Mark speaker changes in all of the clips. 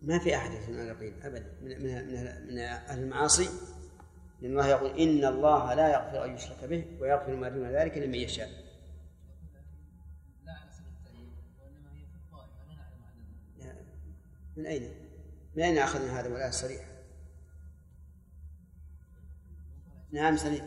Speaker 1: ما في أحد من اليقين أبدا من أهل المعاصي، لأن الله يقول إن الله لا يغفر أن يشرك به ويغفر ما دون ذلك لمن يشاء. من أين أخذنا هذا والآية الصريحة؟ نعم سليم.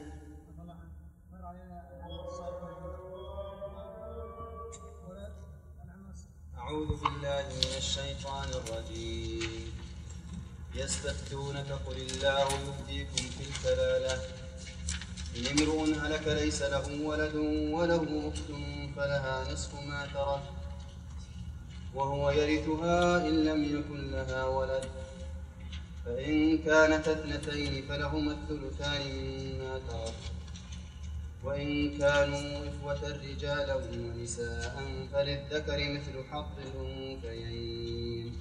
Speaker 2: أعوذ بالله من الشيطان الرجيم. يستفتونك قل الله يفتيكم في الكلالة إن امرؤ هلك ليس له ولد وله أخت فلها نصف ما ترك وهو يرثها إن لم يكن لها ولد، فإن كانت اثنتين فلهما الثلثان مما ترك، وإن كانوا إخوة رجالا ونساء فللذكر مثل حظ الأنثيين.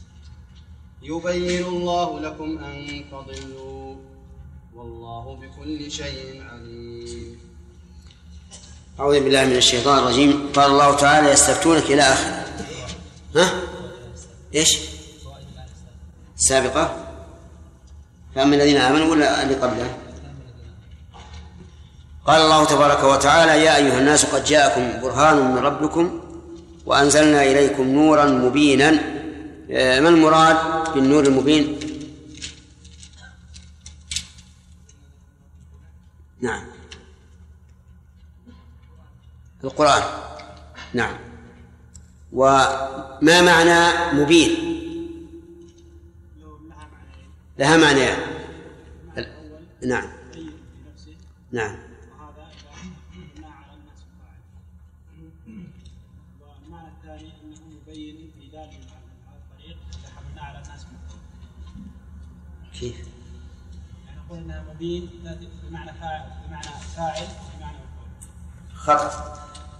Speaker 2: يبين الله لكم أن تضلوا والله بكل شيء عليم.
Speaker 1: أعوذ بالله من الشيطان الرجيم. قال الله تعالى يستفتونك إلى آخره. إيش السابقة؟ فأما الذين آمنوا ولا اللي قبله؟ قال الله تبارك وتعالى يا أيها الناس قد جاءكم برهان من ربكم وأنزلنا إليكم نورا مبينا. ما المراد بالنور المبين؟ نعم القرآن. نعم. وما معنى مبين؟ لها معنى. نعم نعم.
Speaker 3: والمعنى الثاني انه مبين في ذلك على الطريق اللي حملناه على الناس من قبل.
Speaker 1: كيف؟
Speaker 3: يعني نقول انها مبين بمعنى فاعل بمعنى مفعول.
Speaker 1: خطأ.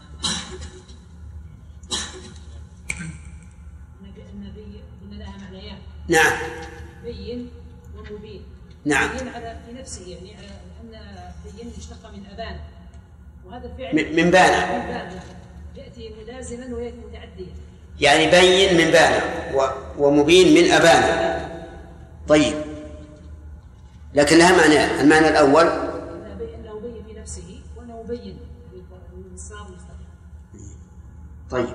Speaker 4: النبي إن لها معنيان.
Speaker 1: نعم.
Speaker 4: بين ومبين.
Speaker 1: نعم.
Speaker 4: بين على في نفسه يعني أن بين يشتق من أبان، وهذا الفعل
Speaker 1: من بان
Speaker 4: يأتي ملازما ويأتي متعديا.
Speaker 1: يعني بين من بان ومبين من أبان. طيب لكن لها معنى. المعنى الأول
Speaker 4: أنه بين في نفسه وأنه بين بالصراط المستقيم.
Speaker 1: طيب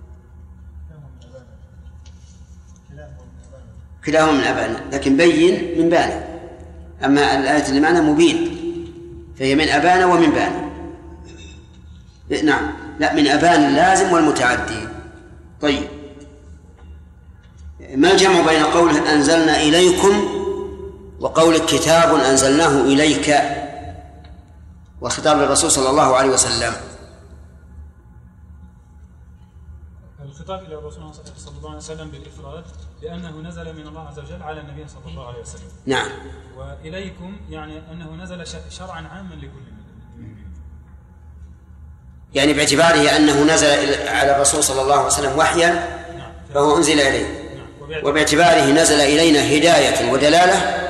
Speaker 1: كلاهما من أبان لكن بين من بان. أما الآية اللي معنا مبين فهي من أبان ومن بان. نعم لا من أبان اللازم والمتعدي. طيب ما الجمع بين قوله أنزلنا إليكم وقول كتاب أنزلناه إليك وخطاب للرسول صلى الله عليه وسلم؟
Speaker 3: الخطاب إلى الرسول صلى الله عليه وسلم بالإفراد لأنه نزل من الله عز وجل على النبي صلى الله عليه وسلم.
Speaker 1: نعم.
Speaker 3: وإليكم يعني أنه نزل شرعا عاما لكل،
Speaker 1: يعني باعتباره أنه نزل على الرسول صلى الله عليه وسلم وحيا فهو أنزل إليه، وباعتباره نزل إلينا هداية ودلالة